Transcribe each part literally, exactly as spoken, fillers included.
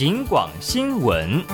警广新闻。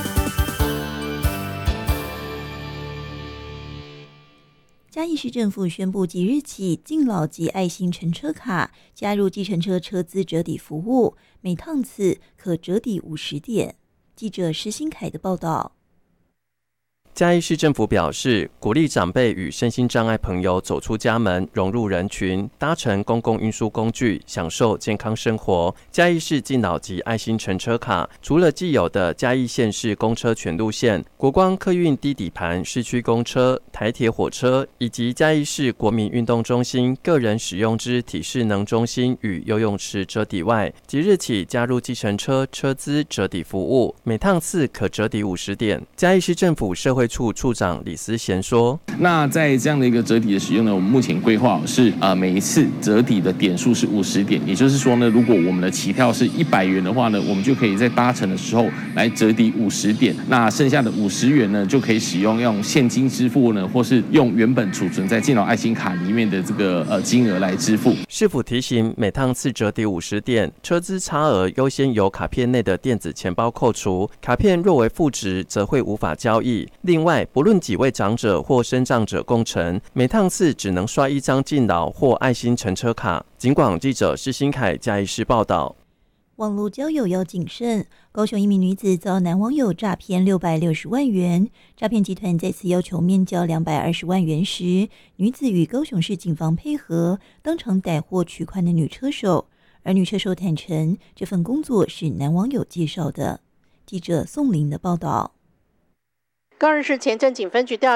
嘉义市政府宣布，即日起，敬老及爱心乘车卡加入计程车车资折抵服务，每趟次可折抵五十点。记者施新凯的报道。 嘉义市政府表示，鼓励长辈与身心障碍朋友走出家门，融入人群，搭乘公共运输工具，享受健康生活。嘉义市敬老及爱心乘车卡，除了既有的嘉义县市公车全路线、国光客运低底盘市区公车、台铁火车，以及嘉义市国民运动中心个人使用之体适能中心与游泳池折抵外，即日起加入计程车车资折抵服务，每趟次可折抵五十点。嘉义市政府社会处处长李思贤说：“ 那在这样的一个折抵的使用呢，我们目前规划是呃每一次折抵的点数是五十点，也就是说呢，如果我们的起跳是一百元的话呢，我们就可以在搭乘的时候来折抵五十点，那剩下的五十元呢，就可以使用用现金支付呢，或是用原本储存在敬老爱心卡里面的这个呃金额来支付。” 市府提醒，每趟次折抵五十点，车资差额优先由卡片内的电子钱包扣除，卡片若为负值，则会无法交易。另外，不论几位长者或身障者共乘，每趟次只能刷一张敬老或爱心乘车卡。警广记者施新凯嘉义市报道。 网络交友要谨慎。高雄一名女子遭男网友诈骗六百六十万元，诈骗集团再次要求面交两百二十万元时，女子与高雄市警方配合，当场逮获取款的女车手。而女车手坦承，这份工作是男网友介绍的。记者宋玲的报道。 高雄市前镇警分局调